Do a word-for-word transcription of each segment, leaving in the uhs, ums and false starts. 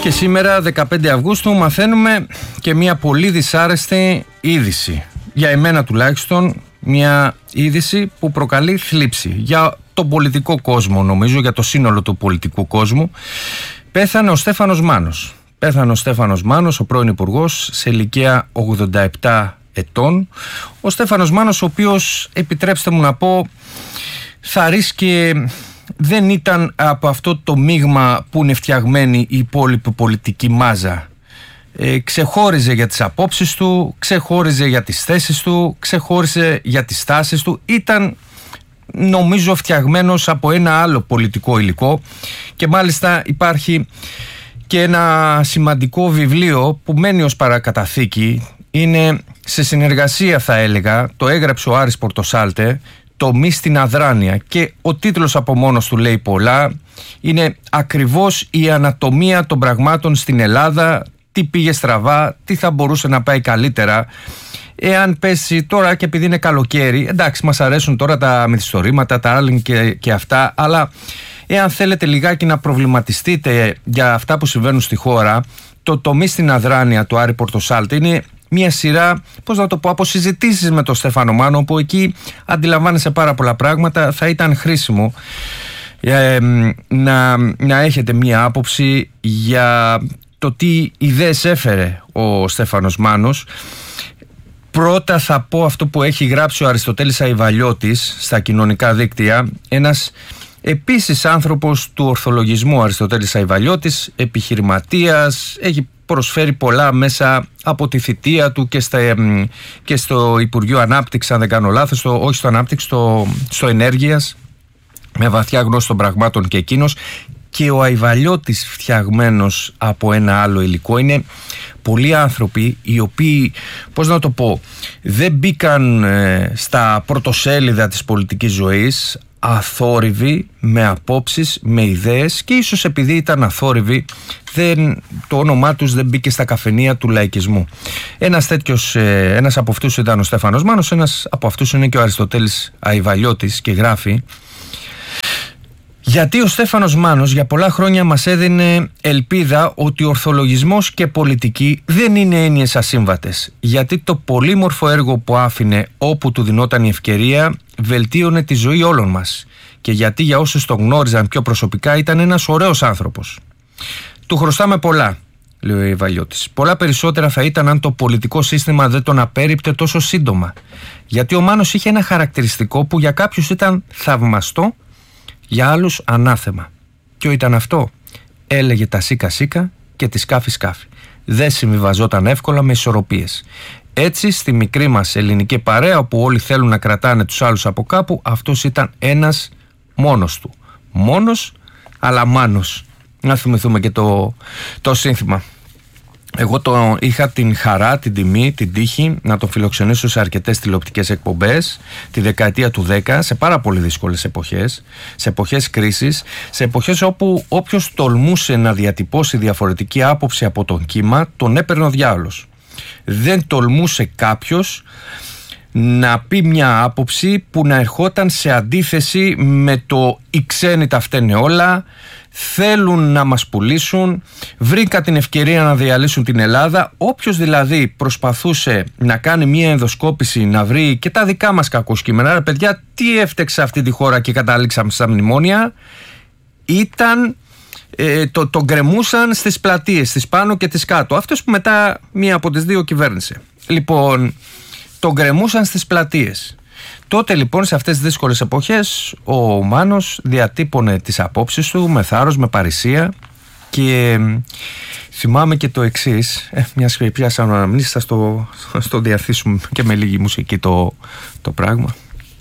Και σήμερα δεκαπέντε Αυγούστου μαθαίνουμε και μια πολύ δυσάρεστη είδηση. Για εμένα τουλάχιστον μια είδηση που προκαλεί θλίψη. Για τον πολιτικό κόσμο, νομίζω, για το σύνολο του πολιτικού κόσμου. Πέθανε ο Στέφανος Μάνος. Πέθανε ο Στέφανος Μάνος, ο πρώην υπουργός, σε ηλικία ογδόντα επτά ετών. Ο Στέφανος Μάνος, ο οποίος, επιτρέψτε μου να πω, θα ρίσκε... δεν ήταν από αυτό το μείγμα που είναι φτιαγμένη η υπόλοιπη πολιτική μάζα. Ε, ξεχώριζε για τις απόψεις του, ξεχώριζε για τις θέσεις του, ξεχώριζε για τις στάσεις του. Ήταν, νομίζω, φτιαγμένος από ένα άλλο πολιτικό υλικό και μάλιστα υπάρχει και ένα σημαντικό βιβλίο που μένει ως παρακαταθήκη. Είναι σε συνεργασία, θα έλεγα, το έγραψε ο Άρης Πορτοσάλτε, το «Μη στην αδράνεια», και ο τίτλος από μόνος του λέει πολλά. Είναι ακριβώς η ανατομία των πραγμάτων στην Ελλάδα, τι πήγε στραβά, τι θα μπορούσε να πάει καλύτερα. Εάν πέσει τώρα, και επειδή είναι καλοκαίρι, εντάξει, μας αρέσουν τώρα τα μυθιστορήματα, τα άλλα και, και αυτά, αλλά εάν θέλετε λιγάκι να προβληματιστείτε για αυτά που συμβαίνουν στη χώρα, το «Το Μη στην αδράνεια» του Άρη Πορτοσάλτη είναι μια σειρά, πώς να το πω, από συζητήσεις με τον Στέφανο Μάνο, όπου εκεί αντιλαμβάνεσαι πάρα πολλά πράγματα. Θα ήταν χρήσιμο ε, να, να έχετε μια άποψη για το τι ιδέες έφερε ο Στέφανος Μάνος. Πρώτα θα πω αυτό που έχει γράψει ο Αριστοτέλης Αϊβαλιώτης στα κοινωνικά δίκτυα, ένας επίσης άνθρωπος του ορθολογισμού. Ο Αριστοτέλης Αϊβαλιώτης, επιχειρηματίας, έχει προσφέρει πολλά μέσα από τη θητεία του και, στα, και στο Υπουργείο Ανάπτυξη, αν δεν κάνω λάθος, στο, όχι στο Ανάπτυξη, στο, στο Ενέργειας, με βαθιά γνώση των πραγμάτων και εκείνος. Και ο Αϊβαλιώτης, φτιαγμένος από ένα άλλο υλικό. Είναι πολλοί άνθρωποι οι οποίοι, πώς να το πω, δεν μπήκαν ε, στα πρωτοσέλιδα της πολιτικής ζωής, αθόρυβοι, με απόψεις, με ιδέες, και ίσως επειδή ήταν αθόρυβοι δεν, το όνομά τους δεν μπήκε στα καφενεία του λαϊκισμού. Ένας τέτοιος, ε, ένας από αυτούς ήταν ο Στέφανος Μάνος, ένας από αυτούς είναι και ο Αριστοτέλης Αϊβαλιώτης, και γράφει: γιατί ο Στέφανος Μάνος για πολλά χρόνια μας έδινε ελπίδα ότι ο ορθολογισμός και πολιτική δεν είναι έννοιες ασύμβατες. Γιατί το πολύμορφο έργο που άφηνε όπου του δινόταν η ευκαιρία βελτίωνε τη ζωή όλων μας. Και γιατί για όσους τον γνώριζαν πιο προσωπικά ήταν ένας ωραίος άνθρωπος. Του χρωστάμε πολλά, λέει ο Αϊβαλιώτης. Πολλά περισσότερα θα ήταν αν το πολιτικό σύστημα δεν τον απέρριπτε τόσο σύντομα. Γιατί ο Μάνος είχε ένα χαρακτηριστικό που για κάποιους ήταν θαυμαστό, για άλλους ανάθεμα. Ποιο ήταν αυτό? Έλεγε τα σίκα σίκα και τη σκάφη σκάφη. Δεν συμβιβαζόταν εύκολα με ισορροπίες. Έτσι, στη μικρή μας ελληνική παρέα, όπου όλοι θέλουν να κρατάνε τους άλλους από κάπου, αυτός ήταν ένας μόνος του. Μόνος, αλλά Μάνος. Να θυμηθούμε και το, το σύνθημα. Εγώ το είχα την χαρά, την τιμή, την τύχη να τον φιλοξενήσω σε αρκετές τηλεοπτικές εκπομπές τη δεκαετία του δέκα, σε πάρα πολύ δύσκολες εποχές, σε εποχές κρίσης, σε εποχές όπου όποιος τολμούσε να διατυπώσει διαφορετική άποψη από τον κύμα, τον έπαιρνε ο διάολος. Δεν τολμούσε κάποιος να πει μια άποψη που να ερχόταν σε αντίθεση με το «οι ξένοι τα φταίνε όλα», θέλουν να μας πουλήσουν, βρήκα την ευκαιρία να διαλύσουν την Ελλάδα. Όποιος δηλαδή προσπαθούσε να κάνει μια ενδοσκόπηση, να βρει και τα δικά μας κακοσκήμενα, ρε παιδιά, τι έφτεξε αυτή τη χώρα και καταλήξαμε στα μνημόνια, ήταν ε, το, το γκρεμούσαν στις πλατείες, στις πάνω και τις κάτω. Αυτός που μετά μία από τις δύο κυβέρνησε. Λοιπόν, το γκρεμούσαν στις πλατείες. Τότε λοιπόν, σε αυτές τις δύσκολες εποχές, ο Μάνος διατύπωνε τις απόψεις του με θάρρος, με παρησία, και θυμάμαι και το εξής, ε, μιας και πιάσαμε αναμνήσεις, θα στο, στο διαθήσουμε και με λίγη μουσική το, το πράγμα.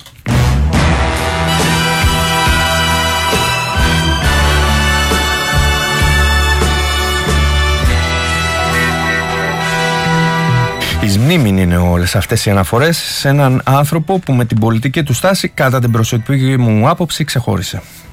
Εις μνήμην είναι όλες αυτές οι αναφορές σε έναν άνθρωπο που με την πολιτική του στάση, κατά την προσωπική μου άποψη, ξεχώρισε.